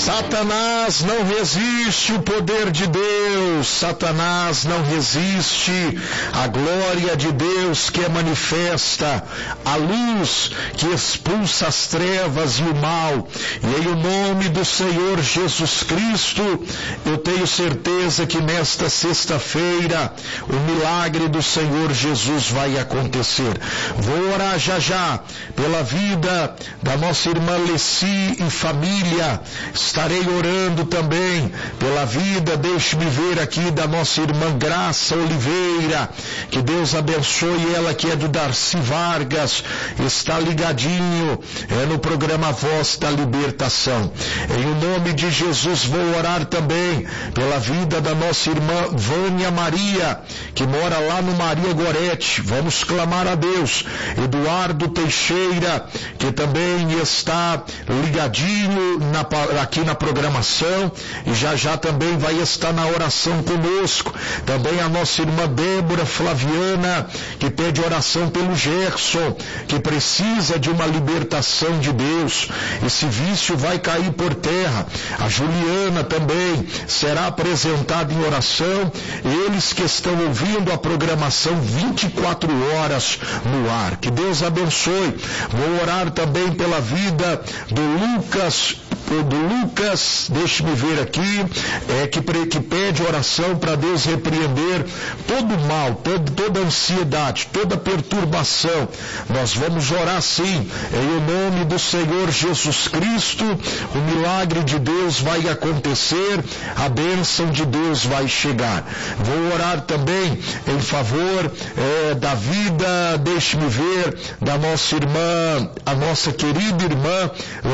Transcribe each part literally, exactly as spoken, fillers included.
Satanás não resiste o poder de Deus, Satanás não resiste a glória de Deus que é manifesta, a luz que expulsa as trevas e o mal. E em o nome do Senhor Jesus Cristo, eu tenho certeza que nesta sexta-feira o milagre do Senhor Jesus vai acontecer. Vou orar já já pela vida da nossa irmã Leci e família. Estarei orando também pela vida, deixe-me ver aqui, da nossa irmã Graça Oliveira. Que Deus abençoe ela, que é do Darcy Vargas, está ligadinho é, no programa Voz da Libertação. Em o nome de Jesus vou orar também pela vida da nossa irmã Vânia Maria, que mora lá no Maria Gorete. Vamos clamar a Deus. Eduardo Teixeira, que também está ligadinho na, aqui na programação, e já já também vai estar na oração conosco. Também a nossa irmã Débora Flaviana, que pede oração pelo Gerson, que precisa de uma libertação de Deus. Esse vício vai cair por terra. A Juliana também será apresentada em oração. Eles que estão ouvindo a programação vinte e quatro horas no ar. Que Deus abençoe. Vou orar também pela vida do Lucas, do Lucas, deixe-me ver aqui, é, que, que pede oração para Deus repreender todo o mal, todo, toda a ansiedade, toda a perturbação. Nós vamos orar sim, em o nome do Senhor Jesus Cristo. O milagre de Deus vai acontecer, a bênção de Deus vai chegar. Vou orar também em favor é, da vida, deixe-me ver, da nossa irmã, a nossa querida irmã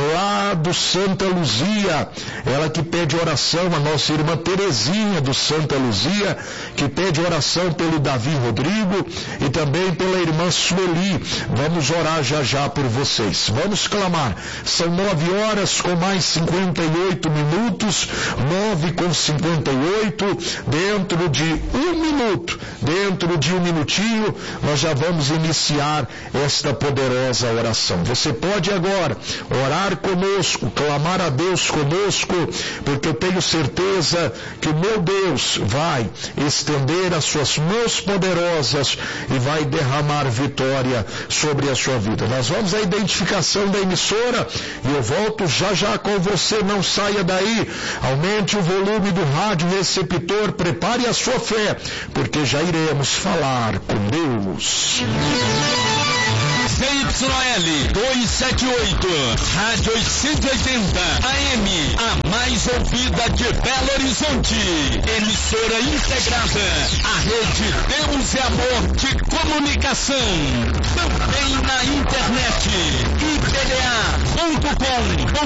lá do Santa Luzia, ela que pede oração, a nossa irmã Terezinha do Santa Luzia, que pede oração pelo Davi Rodrigo e também pela irmã Sueli. Vamos orar já já por vocês. Vamos clamar. São nove horas com mais cinquenta e oito minutos, nove com cinquenta e oito, dentro de um minuto, dentro de um minutinho, nós já vamos iniciar esta poderosa oração. Você pode agora orar conosco, clamar a Deus conosco, porque eu tenho certeza que o meu Deus vai estender as suas mãos poderosas e vai derramar vitória sobre a sua vida. Nós vamos à identificação da emissora e eu volto já já com você. Não saia daí, aumente o volume do rádio receptor, prepare a sua fé, porque já iremos falar com Deus. C Y L duzentos e setenta e oito, Rádio oitocentos e oitenta A M, a mais ouvida de Belo Horizonte. Emissora integrada à Rede Deus e Amor de Comunicação. Também